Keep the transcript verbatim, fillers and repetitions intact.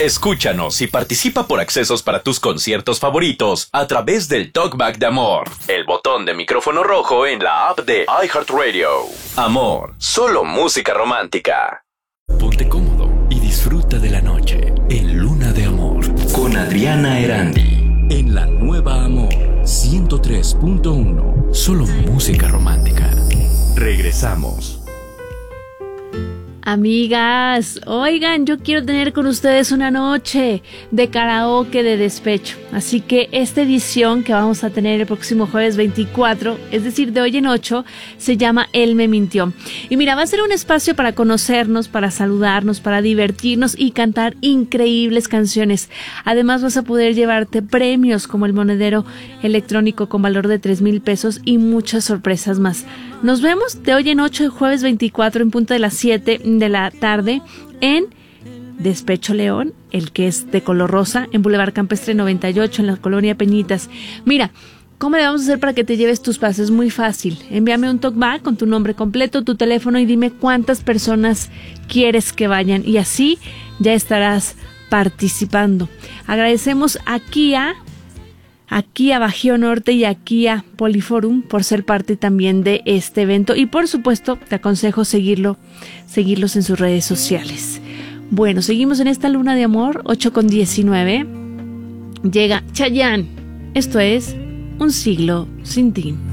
Escúchanos y participa por accesos para tus conciertos favoritos a través del Talkback de Amor, el botón de micrófono rojo en la app de iHeartRadio. Amor, solo música romántica. Ponte cómodo y disfruta de la noche en Luna de Amor con Adriana Erandi en la nueva Amor ciento tres punto uno. Solo música romántica. Regresamos. Amigas, oigan, yo quiero tener con ustedes una noche de karaoke de despecho. Así que esta edición que vamos a tener el próximo jueves veinticuatro, es decir, de hoy en ocho, se llama Él me mintió. Y mira, va a ser un espacio para conocernos, para saludarnos, para divertirnos y cantar increíbles canciones. Además vas a poder llevarte premios como el monedero electrónico con valor de tres mil pesos y muchas sorpresas más. Nos vemos de hoy en ocho, el jueves veinticuatro en punto de las siete de la tarde en Despecho León, el que es de color rosa, en Boulevard Campestre noventa y ocho, en la colonia Peñitas. Mira, ¿cómo le vamos a hacer para que te lleves tus pases? Muy fácil. Envíame un talkback con tu nombre completo, tu teléfono y dime cuántas personas quieres que vayan. Y así ya estarás participando. Agradecemos aquí a... aquí a Bajío Norte y aquí a Poliforum por ser parte también de este evento y por supuesto te aconsejo seguirlo, seguirlos en sus redes sociales. Bueno, seguimos en esta luna de amor, ocho con diecinueve. Llega Chayanne. Esto es Un siglo sin ti.